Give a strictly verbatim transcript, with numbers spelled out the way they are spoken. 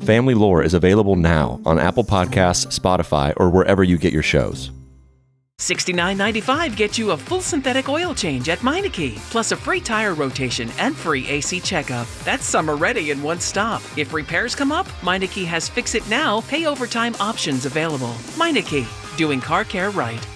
Family Lore is available now on Apple Podcasts, Spotify, or wherever you get your shows. sixty-nine ninety-five gets you a full synthetic oil change at Meineke, plus a free tire rotation and free A C checkup. That's summer ready in one stop. If repairs come up, Meineke has Fix It Now, pay over time options available. Meineke, doing car care right.